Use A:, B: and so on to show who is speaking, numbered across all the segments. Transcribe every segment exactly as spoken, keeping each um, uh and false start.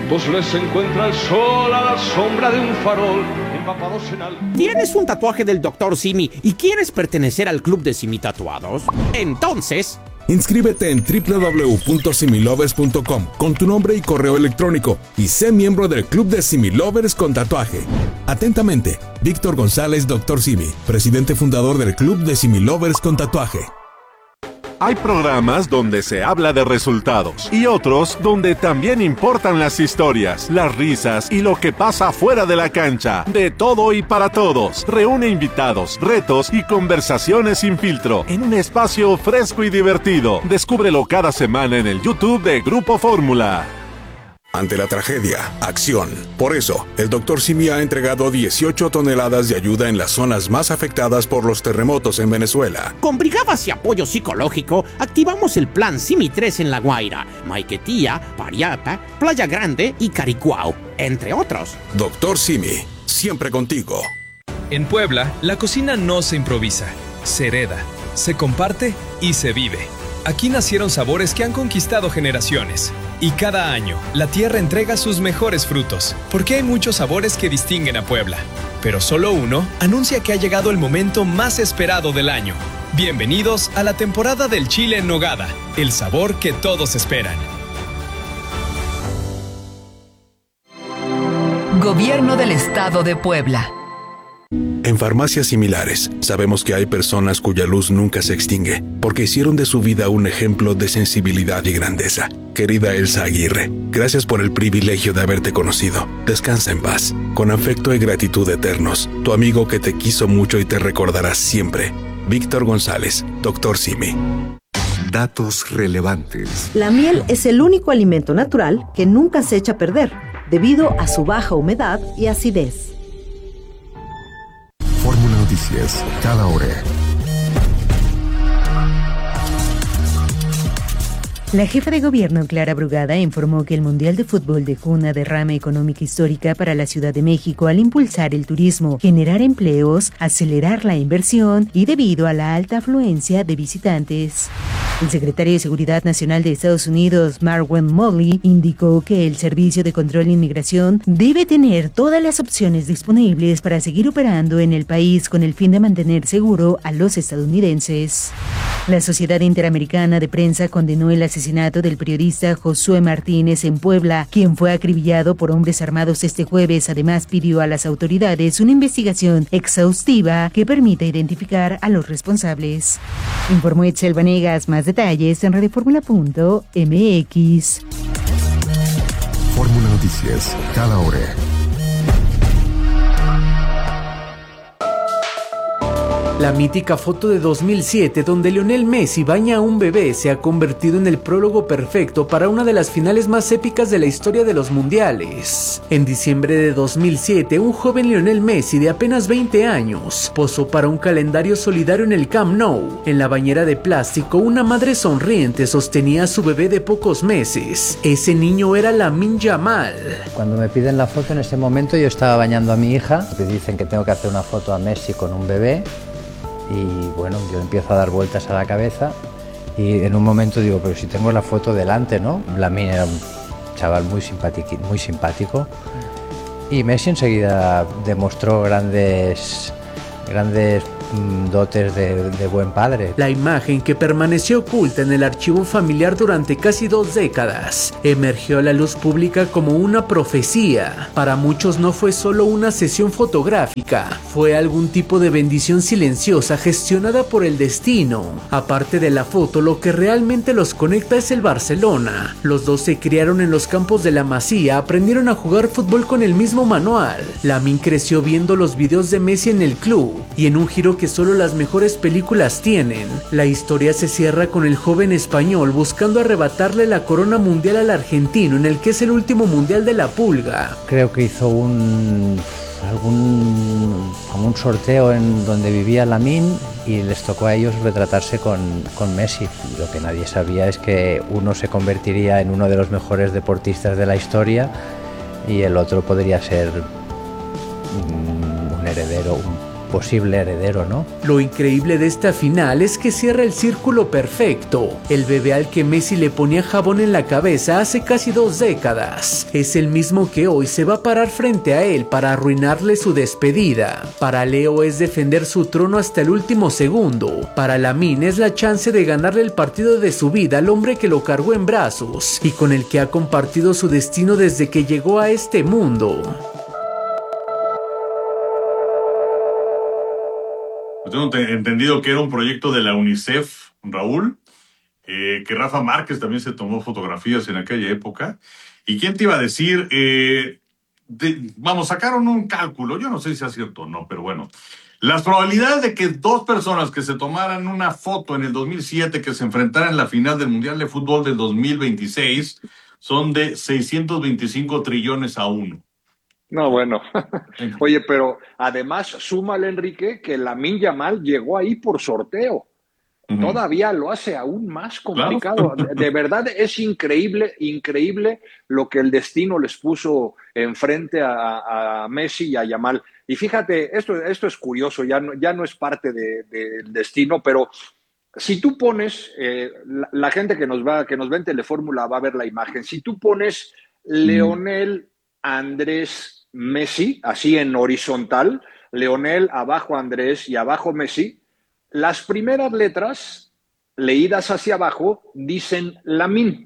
A: pues les encuentra el sol a la sombra de un farol, empapados en al...
B: ¿Tienes un tatuaje del doctor Simi y quieres pertenecer al club de Simi Tatuados? Entonces...
C: inscríbete en doble u doble u doble u punto similovers punto com con tu nombre y correo electrónico y sé miembro del club de Similovers con tatuaje. Atentamente, Víctor González, doctor Simi, presidente fundador del club de Similovers con tatuaje.
D: Hay programas donde se habla de resultados y otros donde también importan las historias, las risas y lo que pasa fuera de la cancha. De todo y para todos. Reúne invitados, retos y conversaciones sin filtro en un espacio fresco y divertido. Descúbrelo cada semana en el YouTube de Grupo Fórmula.
C: Ante la tragedia, acción. Por eso, el doctor Simi ha entregado dieciocho toneladas de ayuda en las zonas más afectadas por los terremotos en Venezuela.
B: Con brigadas y apoyo psicológico, activamos el plan Simi tres en La Guaira, Maiquetía, Pariapa, Playa Grande y Caricuao, entre otros.
C: Doctor Simi, siempre contigo.
E: En Puebla, la cocina no se improvisa, se hereda, se comparte y se vive. Aquí nacieron sabores que han conquistado generaciones. Y cada año, la tierra entrega sus mejores frutos, porque hay muchos sabores que distinguen a Puebla. Pero solo uno anuncia que ha llegado el momento más esperado del año. Bienvenidos a la temporada del chile en nogada, el sabor que todos esperan.
F: Gobierno del Estado de Puebla.
C: En farmacias similares, sabemos que hay personas cuya luz nunca se extingue, porque hicieron de su vida un ejemplo de sensibilidad y grandeza. Querida Elsa Aguirre, gracias por el privilegio de haberte conocido. Descansa en paz. Con afecto y gratitud eternos, tu amigo que te quiso mucho y te recordará siempre. Víctor González, doctor Simi.
G: Datos relevantes.
H: La miel es el único alimento natural que nunca se echa a perder, debido a su baja humedad y acidez.
G: Fórmula Noticias, cada hora.
I: La jefa de gobierno, Clara Brugada, informó que el Mundial de Fútbol dejó una derrama económica histórica para la Ciudad de México al impulsar el turismo, generar empleos, acelerar la inversión y debido a la alta afluencia de visitantes. El secretario de Seguridad Nacional de Estados Unidos, Marwan Molley, indicó que el Servicio de Control de Inmigración debe tener todas las opciones disponibles para seguir operando en el país con el fin de mantener seguro a los estadounidenses. La Sociedad Interamericana de Prensa condenó el asesinato del periodista Josué Martínez en Puebla, quien fue acribillado por hombres armados este jueves. Además, pidió a las autoridades una investigación exhaustiva que permita identificar a los responsables. Informó Etzel Vanegas. Más detalles en radioformula punto m x.
G: Fórmula Noticias, cada hora.
J: La mítica foto de dos mil siete donde Lionel Messi baña a un bebé se ha convertido en el prólogo perfecto para una de las finales más épicas de la historia de los mundiales. En diciembre de dos mil siete, un joven Lionel Messi de apenas veinte años posó para un calendario solidario en el Camp Nou. En la bañera de plástico, una madre sonriente sostenía a su bebé de pocos meses. Ese niño era Lamine Yamal.
K: Cuando me piden la foto, en ese momento yo estaba bañando a mi hija. Me dicen que tengo que hacer una foto a Messi con un bebé. Y bueno, yo empiezo a dar vueltas a la cabeza y en un momento digo, pero si tengo la foto delante, ¿no? Lamine era un chaval muy simpático, muy simpático y Messi enseguida demostró grandes, grandes dotes de, de buen padre.
J: La imagen, que permaneció oculta en el archivo familiar durante casi dos décadas, emergió a la luz pública como una profecía. Para muchos no fue solo una sesión fotográfica, fue algún tipo de bendición silenciosa gestionada por el destino. Aparte de la foto, lo que realmente los conecta es el Barcelona. Los dos se criaron en los campos de la Masía, aprendieron a jugar fútbol con el mismo manual. Lamine creció viendo los videos de Messi en el club y en un giro que solo las mejores películas tienen, la historia se cierra con el joven español buscando arrebatarle la corona mundial al argentino en el que es el último mundial de la Pulga.
K: Creo que hizo un algún como un sorteo en donde vivía Lamine y les tocó a ellos retratarse con, con Messi. Lo que nadie sabía es que uno se convertiría en uno de los mejores deportistas de la historia y el otro podría ser un, un heredero, un posible heredero, ¿no?
J: Lo increíble de esta final es que cierra el círculo perfecto. El bebé al que Messi le ponía jabón en la cabeza hace casi dos décadas es el mismo que hoy se va a parar frente a él para arruinarle su despedida. Para Leo es defender su trono hasta el último segundo. Para Lamine es la chance de ganarle el partido de su vida al hombre que lo cargó en brazos y con el que ha compartido su destino desde que llegó a este mundo.
L: Tengo entendido que era un proyecto de la UNICEF, Raúl, eh, que Rafa Márquez también se tomó fotografías en aquella época. ¿Y quién te iba a decir? Eh, de, vamos, sacaron un cálculo, yo no sé si sea cierto o no, pero bueno. Las probabilidades de que dos personas que se tomaran una foto en el dos mil siete que se enfrentaran en la final del Mundial de Fútbol del dos mil veintiséis son de seiscientos veinticinco trillones a uno.
M: No, bueno. Oye, pero además, súmale, Enrique, que Lamine Yamal llegó ahí por sorteo. Uh-huh. Todavía lo hace aún más complicado. Claro. De, de verdad es increíble, increíble lo que el destino les puso enfrente a, a Messi y a Yamal. Y fíjate, esto, esto es curioso, ya no, ya no es parte de, de, del destino, pero si tú pones, eh, la, la gente que nos va, que nos ve en Telefórmula va a ver la imagen. Si tú pones Leonel Andrés Messi, así en horizontal, Leonel abajo Andrés y abajo Messi, las primeras letras leídas hacia abajo dicen Lamine.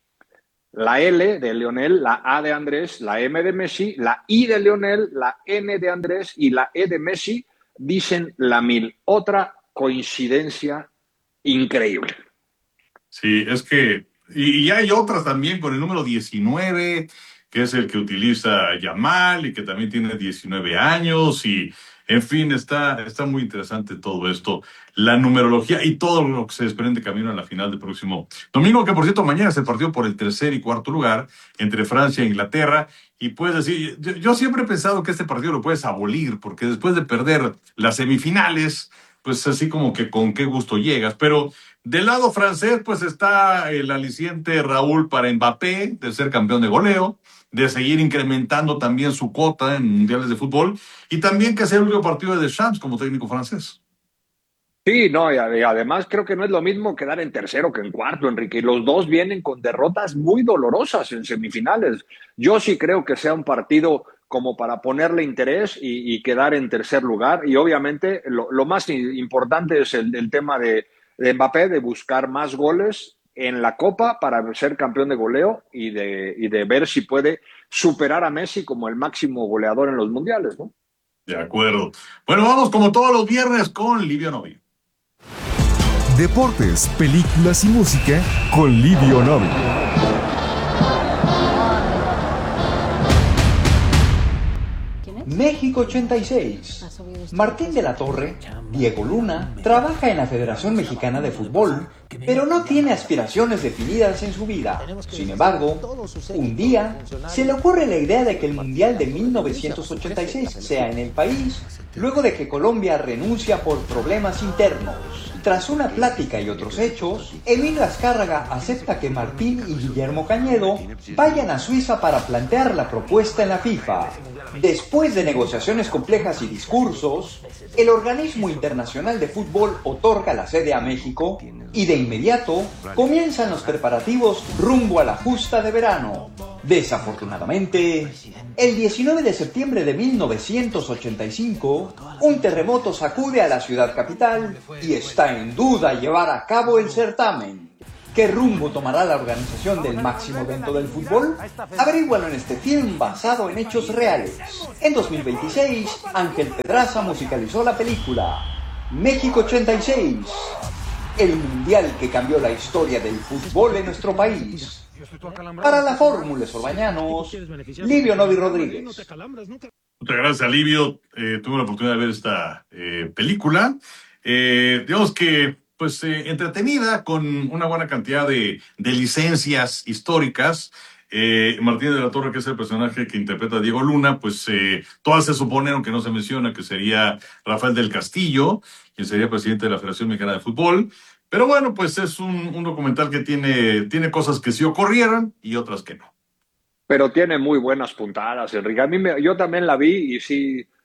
M: La L de Leonel, la A de Andrés, la M de Messi, la I de Leonel, la N de Andrés y la E de Messi dicen Lamine. Otra coincidencia increíble.
L: Sí, es que, y, y hay otras también con el número diecinueve, que es el que utiliza Yamal y que también tiene diecinueve años y, en fin, está, está muy interesante todo esto, la numerología y todo lo que se desprende camino a la final del próximo domingo, que por cierto mañana es el partido por el tercer y cuarto lugar entre Francia e Inglaterra. Y puedes decir, yo, yo siempre he pensado que este partido lo puedes abolir, porque después de perder las semifinales, pues así como que con qué gusto llegas, pero del lado francés pues está el aliciente, Raúl, para Mbappé de ser campeón de goleo, de seguir incrementando también su cuota en mundiales de fútbol y también que sea el último partido de Deschamps como técnico francés.
M: Sí, no, y además creo que no es lo mismo quedar en tercero que en cuarto, Enrique, y los dos vienen con derrotas muy dolorosas en semifinales. Yo sí creo que sea un partido como para ponerle interés y, y quedar en tercer lugar, y obviamente lo, lo más importante es el, el tema de, de Mbappé, de buscar más goles en la Copa para ser campeón de goleo y de, y de ver si puede superar a Messi como el máximo goleador en los mundiales, ¿no?
L: De acuerdo. Bueno, vamos como todos los viernes con Livio Novi.
G: Deportes, películas y música con Livio Novi.
N: México ochenta y seis. Martín de la Torre, Diego Luna, trabaja en la Federación Mexicana de Fútbol, pero no tiene aspiraciones definidas en su vida. Sin embargo, un día se le ocurre la idea de que el Mundial de mil novecientos ochenta y seis sea en el país, luego de que Colombia renuncia por problemas internos. Tras una plática y otros hechos, Emilio Azcárraga acepta que Martín y Guillermo Cañedo vayan a Suiza para plantear la propuesta en la FIFA. Después de negociaciones complejas y discursos, el organismo internacional de fútbol otorga la sede a México y de inmediato comienzan los preparativos rumbo a la justa de verano. Desafortunadamente, el diecinueve de septiembre de mil novecientos ochenta y cinco, un terremoto sacude a la ciudad capital y está en duda llevar a cabo el certamen. ¿Qué rumbo tomará la organización del máximo evento del fútbol? Averígualo en este film basado en hechos reales. En dos mil veintiséis, Ángel Pedraza musicalizó la película México ochenta y seis, el mundial que cambió la historia del fútbol en nuestro país. Para la Fórmula Sorbañanos, Livio Novi Rodríguez.
L: Muchas gracias, Livio. Eh, tuve la oportunidad de ver esta eh, película. Eh, digamos que pues eh, entretenida, con una buena cantidad de, de licencias históricas. Eh, Martín de la Torre, que es el personaje que interpreta a Diego Luna, pues eh, todas se suponen, aunque no se menciona, que sería Rafael del Castillo, quien sería presidente de la Federación Mexicana de Fútbol. Pero bueno, pues es un, un documental que tiene, tiene cosas que sí ocurrieron y otras que no.
M: Pero tiene muy buenas puntadas, Enrique. A mí me, yo también la vi y sí,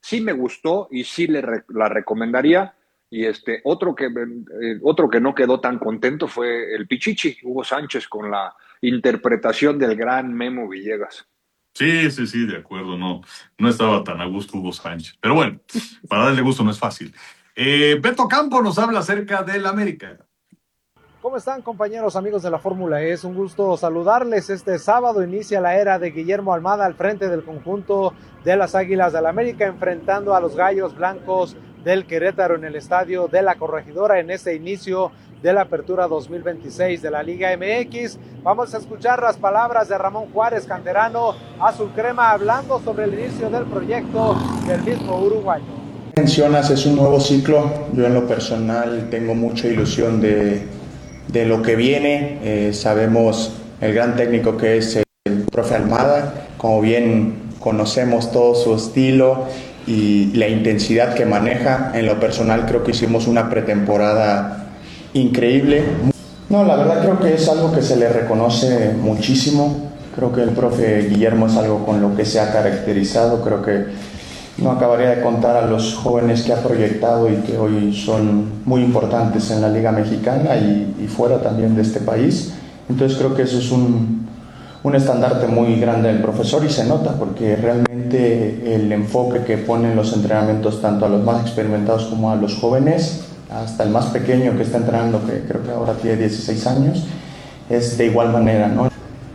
M: sí me gustó y sí le re, la recomendaría. Y este otro que eh, otro que no quedó tan contento fue el Pichichi, Hugo Sánchez, con la interpretación del gran Memo Villegas.
L: Sí, sí, sí, de acuerdo, no, no estaba tan a gusto Hugo Sánchez. Pero bueno, para darle gusto no es fácil. Eh, Beto Campo nos habla acerca del América.
O: ¿Cómo están, compañeros, amigos de la Fórmula E? Es un gusto saludarles. Este sábado inicia la era de Guillermo Almada al frente del conjunto de las Águilas del América, enfrentando a los Gallos Blancos del Querétaro en el estadio de la Corregidora en este inicio de la apertura dos mil veintiséis de la Liga M X. Vamos a escuchar las palabras de Ramón Juárez, canterano azul crema, hablando sobre el inicio del proyecto del mismo uruguayo.
P: Mencionas, es un nuevo ciclo. Yo en lo personal tengo mucha ilusión de, de lo que viene. Eh, sabemos el gran técnico que es el profe Almada, como bien conocemos todo su estilo y la intensidad que maneja. En lo personal creo que hicimos una pretemporada increíble. No, la verdad creo que es algo que se le reconoce muchísimo. Creo que el profe Guillermo es algo con lo que se ha caracterizado. Creo que no acabaría de contar a los jóvenes que ha proyectado y que hoy son muy importantes en la Liga Mexicana y, y fuera también de este país. Entonces creo que eso es un, un estandarte muy grande del profesor y se nota porque realmente el enfoque que pone en los entrenamientos tanto a los más experimentados como a los jóvenes, hasta el más pequeño que está entrenando, que creo que ahora tiene dieciséis años, es de igual manera, ¿no?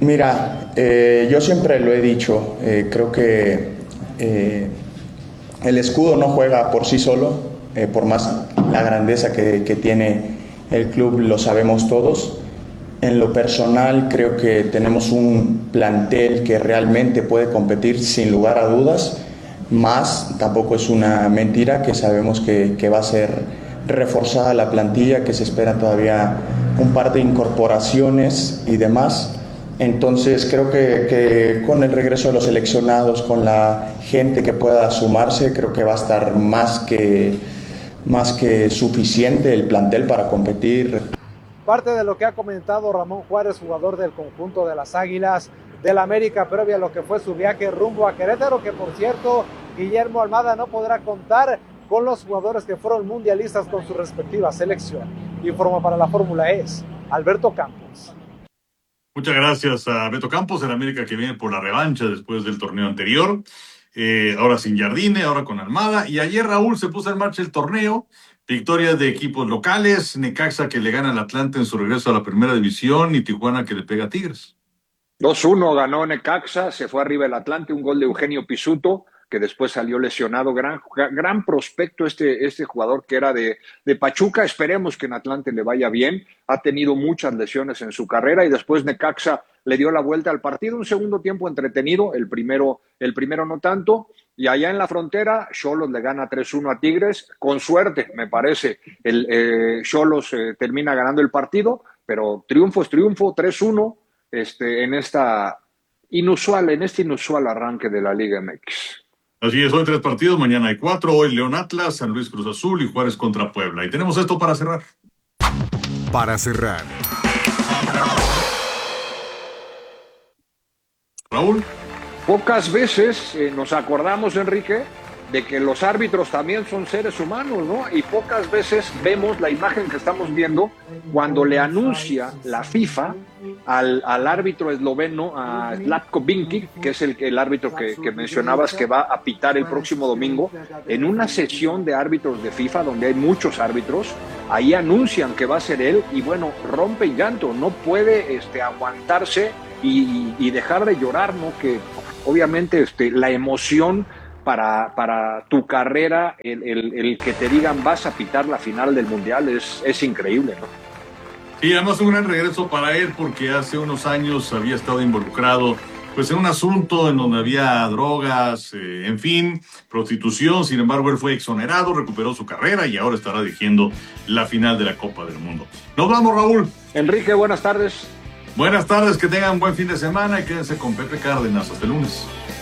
P: Mira, eh, yo siempre lo he dicho, eh, creo que eh, el escudo no juega por sí solo, eh, por más la grandeza que, que tiene el club, lo sabemos todos. En lo personal creo que tenemos un plantel que realmente puede competir sin lugar a dudas, más tampoco es una mentira que sabemos que, que va a ser reforzada la plantilla, que se espera todavía un par de incorporaciones y demás. Entonces creo que, que con el regreso de los seleccionados, con la gente que pueda sumarse, creo que va a estar más que, más que suficiente el plantel para competir.
O: Parte de lo que ha comentado Ramón Juárez, jugador del conjunto de las Águilas del América, previo a lo que fue su viaje rumbo a Querétaro, que por cierto Guillermo Almada no podrá contar con los jugadores que fueron mundialistas con su respectiva selección. Informa para la Fórmula E Alberto Campos.
L: Muchas gracias a Beto Campos, el América que viene por la revancha después del torneo anterior, eh, ahora sin Jardine, ahora con Almada, y ayer Raúl se puso en marcha el torneo, victorias de equipos locales, Necaxa que le gana al Atlante en su regreso a la primera división y Tijuana que le pega a Tigres.
M: dos uno ganó Necaxa, se fue arriba el Atlante, un gol de Eugenio Pisuto, que después salió lesionado, gran, gran prospecto este, este jugador que era de, de Pachuca, esperemos que en Atlante le vaya bien, ha tenido muchas lesiones en su carrera y después Necaxa le dio la vuelta al partido, un segundo tiempo entretenido, el primero, el primero no tanto, y allá en la frontera Xolos le gana tres uno a Tigres, con suerte me parece, el eh, Xolos eh, termina ganando el partido, pero triunfo es triunfo, tres uno este, en, esta inusual, en este inusual arranque de la Liga M X.
L: Así es, hoy tres partidos, mañana hay cuatro, hoy León Atlas, San Luis Cruz Azul y Juárez contra Puebla. Y tenemos esto para cerrar.
G: Para cerrar.
L: Raúl.
M: Pocas veces eh, nos acordamos, Enrique, de que los árbitros también son seres humanos, ¿no? Y pocas veces vemos la imagen que estamos viendo cuando le anuncia la FIFA al, al árbitro esloveno, a Zlatko Vinkic, que es el, el árbitro que, que mencionabas que va a pitar el próximo domingo, en una sesión de árbitros de FIFA donde hay muchos árbitros, ahí anuncian que va a ser él y bueno, rompe en llanto, no puede este, aguantarse y, y dejar de llorar, ¿no? Que obviamente este, la emoción Para, para tu carrera, el, el, el que te digan vas a pitar la final del Mundial es, es increíble, ¿no?
L: Y además un gran regreso para él porque hace unos años había estado involucrado pues en un asunto en donde había drogas, eh, en fin, prostitución. Sin embargo, él fue exonerado, recuperó su carrera y ahora estará dirigiendo la final de la Copa del Mundo. Nos vamos, Raúl.
M: Enrique, buenas tardes.
L: Buenas tardes, que tengan buen fin de semana y quédense con Pepe Cárdenas. Hasta el lunes.